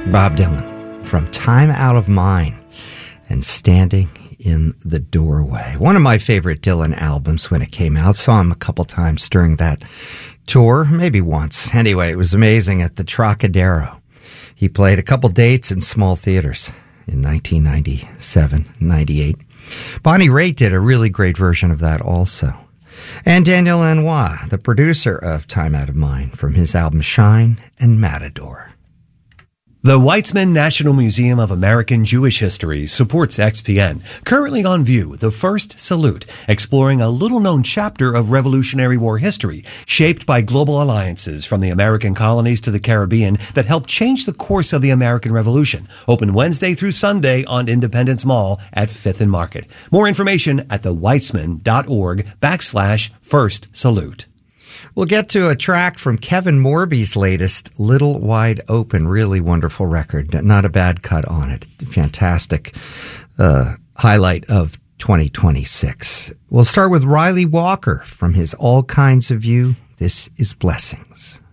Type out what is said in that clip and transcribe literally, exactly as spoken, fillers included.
Bob Dylan from Time Out of Mind and Standing in the Doorway. One of my favorite Dylan albums when it came out. Saw him a couple times during that tour, maybe once. Anyway, it was amazing at the Trocadero. He played a couple dates in small theaters in nineteen ninety-seven, ninety-eight. Bonnie Raitt did a really great version of that also. And Daniel Lanois, the producer of Time Out of Mind, from his album Shine and Matador. The Weizmann National Museum of American Jewish History supports X P N. Currently on view, The First Salute, exploring a little-known chapter of Revolutionary War history, shaped by global alliances from the American colonies to the Caribbean that helped change the course of the American Revolution. Open Wednesday through Sunday on Independence Mall at Fifth and Market. More information at theweitzman.org backslash First Salute. We'll get to a track from Kevin Morby's latest Little Wide Open. Really wonderful record. Not a bad cut on it. Fantastic uh, highlight of twenty twenty-six. We'll start with Riley Walker from his All Kinds of You. This is Blessings.